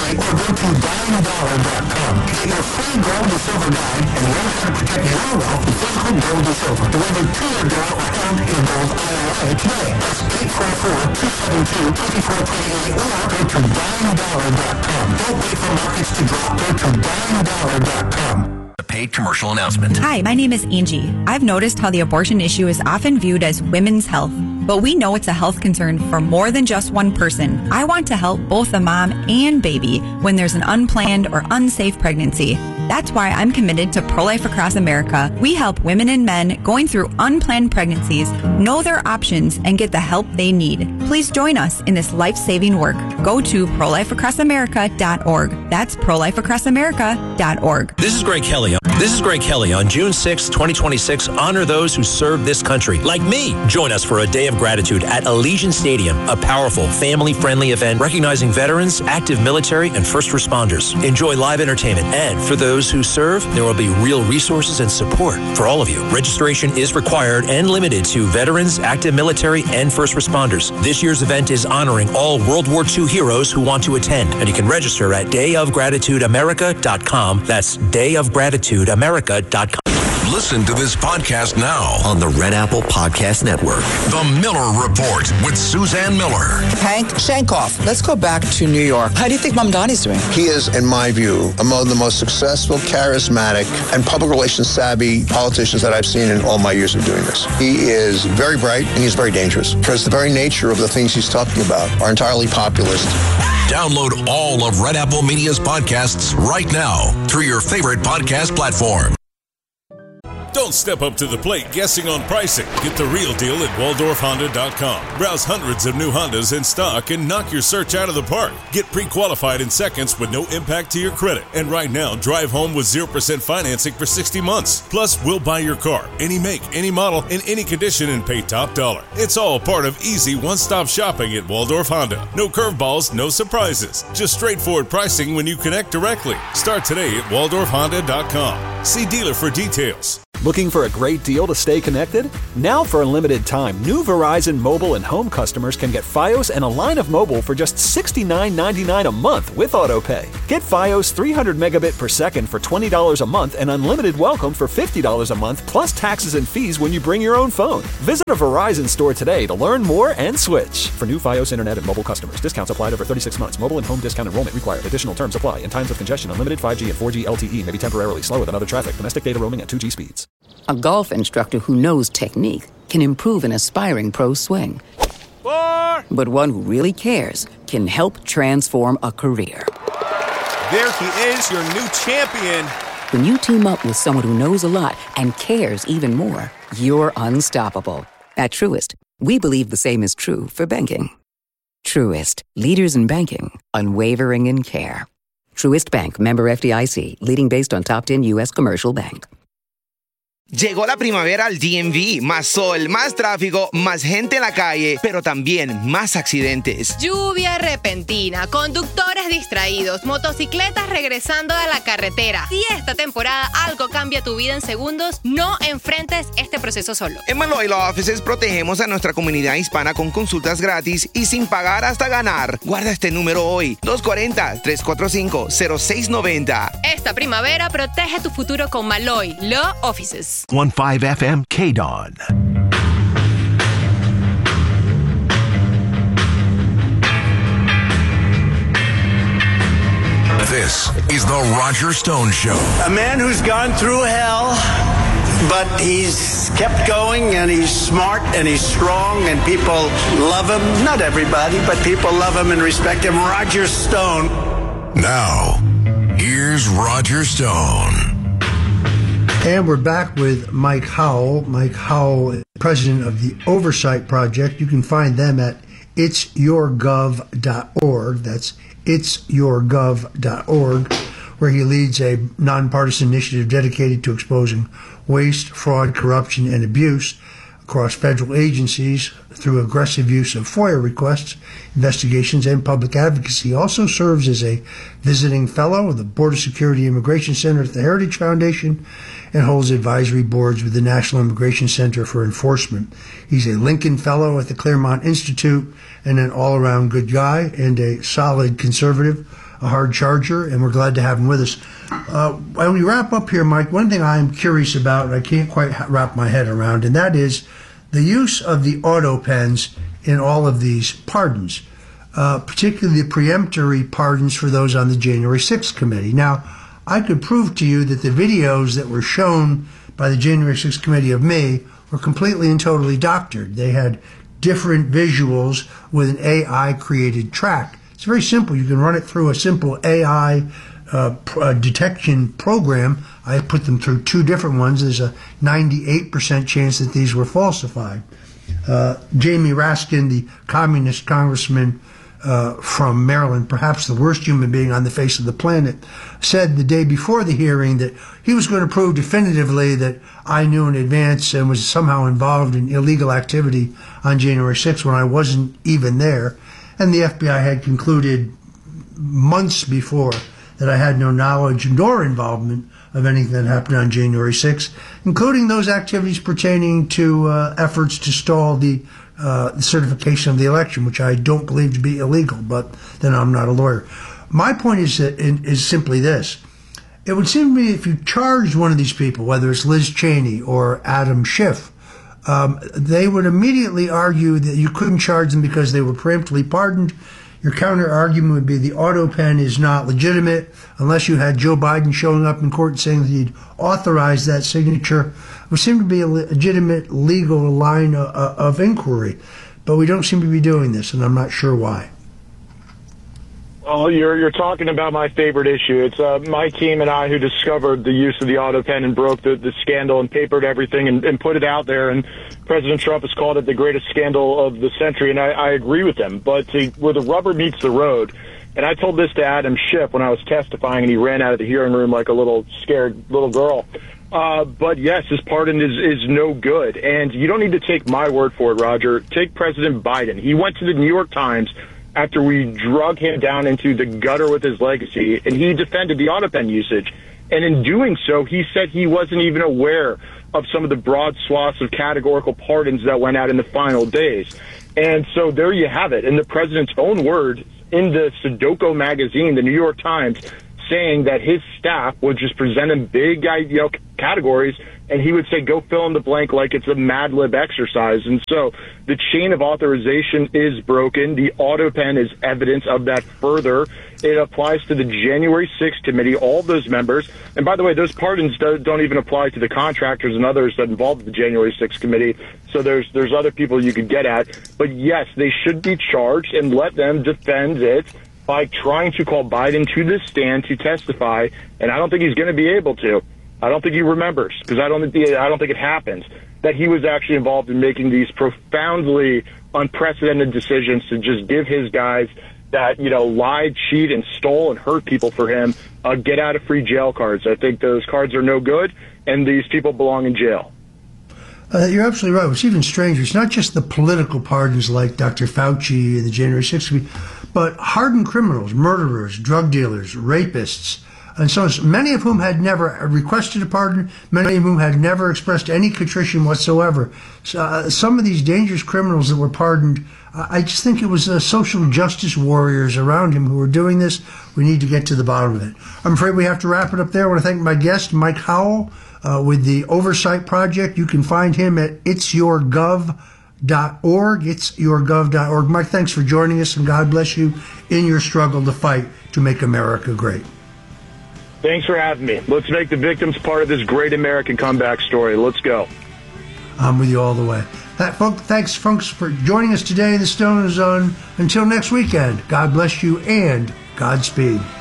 today or go to DimeDollar.com to get your free gold and silver guide and learn how to protect your wealth with physical gold and silver. Delivered to your door or held in your gold IRA today. That's 844-272-2428 or go to DimeDollar.com. Don't wait for markets to drop. Go to DimeDollar.com. A paid commercial announcement. Hi, my name is Angie. I've noticed how the abortion issue is often viewed as women's health, but we know it's a health concern for more than just one person. I want to help both the mom and baby when there's an unplanned or unsafe pregnancy. That's why I'm committed to Pro-Life Across America. We help women and men going through unplanned pregnancies know their options and get the help they need. Please join us in this life-saving work. Go to prolifeacrossamerica.org. That's prolifeacrossamerica.org. This is Greg Kelly. On June 6, 2026, honor those who served this country, like me. Join us for a day of gratitude at Allegiant Stadium, a powerful, family-friendly event recognizing veterans, active military, and first responders. Enjoy live entertainment, and for those who serve, there will be real resources and support for all of you. Registration is required and limited to veterans, active military, and first responders. This year's event is honoring all World War II heroes who want to attend, and you can register at dayofgratitudeamerica.com. That's dayofgratitudeamerica.com. Listen to this podcast now on the Red Apple Podcast Network. The Miller Report with Suzanne Miller. Hank Shankoff, let's go back to New York. How do you think Mamdani's doing? He is, in my view, among the most successful, charismatic, and public relations savvy politicians that I've seen in all my years of doing this. He is very bright and he's very dangerous because the very nature of the things he's talking about are entirely populist. Download all of Red Apple Media's podcasts right now through your favorite podcast platform. Don't step up to the plate guessing on pricing. Get the real deal at WaldorfHonda.com. Browse hundreds of new Hondas in stock and knock your search out of the park. Get pre-qualified in seconds with no impact to your credit. And right now, drive home with 0% financing for 60 months. Plus, we'll buy your car, any make, any model, in any condition, and pay top dollar. It's all part of easy one-stop shopping at Waldorf Honda. No curveballs, no surprises. Just straightforward pricing when you connect directly. Start today at WaldorfHonda.com. See dealer for details. Looking for a great deal to stay connected? Now for a limited time, new Verizon mobile and home customers can get Fios and a line of mobile for just $69.99 a month with AutoPay. Get Fios 300 megabit per second for $20 a month and unlimited welcome for $50 a month plus taxes and fees when you bring your own phone. Visit a Verizon store today to learn more and switch. For new Fios internet and mobile customers, discounts applied over 36 months. Mobile and home discount enrollment required. Additional terms apply. In times of congestion, unlimited 5G and 4G LTE may be temporarily slower than other traffic. Domestic data roaming at 2G speeds. A golf instructor who knows technique can improve an aspiring pro's swing. But one who really cares can help transform a career. There he is, your new champion. When you team up with someone who knows a lot and cares even more, you're unstoppable. At Truist, we believe the same is true for banking. Truist, leaders in banking, unwavering in care. Truist Bank, member FDIC, leading based on top 10 U.S. commercial bank. Llegó la primavera al DMV. Más sol, más tráfico, más gente en la calle, pero también más accidentes. Lluvia repentina, conductores distraídos, motocicletas regresando a la carretera. Si esta temporada algo cambia tu vida en segundos, no enfrentes este proceso solo. En Malloy Law Offices protegemos a nuestra comunidad hispana con consultas gratis y sin pagar hasta ganar. Guarda este número hoy, 240-345-0690. Esta primavera protege tu futuro con Malloy Law Offices. 15 FM KDON. This is the Roger Stone Show. A man who's gone through hell, but he's kept going, and he's smart, and he's strong, and people love him. Not everybody, but people love him and respect him. Roger Stone. Now, here's Roger Stone. And we're back with Mike Howell. Mike Howell, president of the Oversight Project. You can find them at itsyourgov.org. That's itsyourgov.org, where he leads a nonpartisan initiative dedicated to exposing waste, fraud, corruption, and abuse across federal agencies through aggressive use of FOIA requests, investigations, and public advocacy. He also serves as a visiting fellow of the Border Security Immigration Center at the Heritage Foundation and holds advisory boards with the National Immigration Center for Enforcement. He's a Lincoln Fellow at the Claremont Institute and an all-around good guy and a solid conservative. a hard charger, and we're glad to have him with us. When we wrap up here, Mike, one thing I'm curious about, and I can't quite wrap my head around, and that is the use of the auto pens in all of these pardons, particularly the preemptory pardons for those on the January 6th committee. Now, I could prove to you that the videos that were shown by the January 6th committee of me were completely and totally doctored. They had different visuals with an AI-created track. It's very simple. You can run it through a simple AI detection program. I put them through 2 different ones. There's a 98% chance that these were falsified. Jamie Raskin, the communist congressman from Maryland, perhaps the worst human being on the face of the planet, said the day before the hearing that he was going to prove definitively that I knew in advance and was somehow involved in illegal activity on January 6th when I wasn't even there. And the FBI had concluded months before that I had no knowledge nor involvement of anything that happened on January 6th, including those activities pertaining to efforts to stall the certification of the election, which I don't believe to be illegal, but then I'm not a lawyer. My point is simply this. It would seem to me if you charged one of these people, whether it's Liz Cheney or Adam Schiff, they would immediately argue that you couldn't charge them because they were preemptively pardoned. Your counter-argument would be the auto pen is not legitimate unless you had Joe Biden showing up in court saying that he'd authorized that signature. It would seem to be a legitimate legal line of inquiry, but we don't seem to be doing this, and I'm not sure why. Well, you're talking about my favorite issue. It's my team and I who discovered the use of the auto pen and broke the scandal and papered everything and put it out there. And President Trump has called it the greatest scandal of the century, and I agree with him. But where the rubber meets the road, and I told this to Adam Schiff when I was testifying, and he ran out of the hearing room like a little scared little girl. But yes, his pardon is no good. And you don't need to take my word for it, Roger. Take President Biden. He went to the New York Times after we drug him down into the gutter with his legacy, and he defended the auto pen usage. And in doing so, he said he wasn't even aware of some of the broad swaths of categorical pardons that went out in the final days. And so there you have it. In the president's own words, in the Sudoku magazine, the New York Times, saying that his staff would just present him big categories, and he would say, go fill in the blank like it's a Mad Lib exercise. And so the chain of authorization is broken. The auto pen is evidence of that further. It applies to the January 6th committee, all those members. And by the way, those pardons don't even apply to the contractors and others that involved the January 6th committee. So there's other people you could get at. But yes, they should be charged and let them defend it by trying to call Biden to the stand to testify. And I don't think he's going to be able to. I don't think he remembers, because I don't think it happens, that he was actually involved in making these profoundly unprecedented decisions to just give his guys that, lied, cheat, and stole and hurt people for him get out of free jail cards. I think those cards are no good, and these people belong in jail. You're absolutely right. What's even stranger, it's not just the political pardons like Dr. Fauci and the January 6th, but hardened criminals, murderers, drug dealers, rapists, and so many of whom had never requested a pardon, many of whom had never expressed any contrition whatsoever. Some of these dangerous criminals that were pardoned, I just think it was social justice warriors around him who were doing this. We need to get to the bottom of it. I'm afraid we have to wrap it up there. I want to thank my guest, Mike Howell, with the Oversight Project. You can find him at itsyourgov.org. Itsyourgov.org. Mike, thanks for joining us, and God bless you in your struggle to fight to make America great. Thanks for having me. Let's make the victims part of this great American comeback story. Let's go. I'm with you all the way. Thanks, folks, for joining us today in the Stoner Zone. Until next weekend, God bless you and Godspeed.